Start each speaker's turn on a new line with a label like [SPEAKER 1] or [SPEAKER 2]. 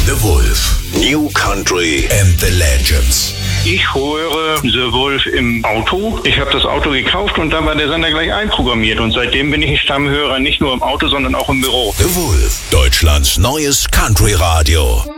[SPEAKER 1] The Wolf. New Country and the Legends.
[SPEAKER 2] Ich höre The Wolf im Auto. Ich habe das Auto gekauft und dann war der Sender gleich einprogrammiert. Und seitdem bin ich ein Stammhörer, nicht nur im Auto, sondern auch im Büro.
[SPEAKER 1] The Wolf, Deutschlands neues Country-Radio.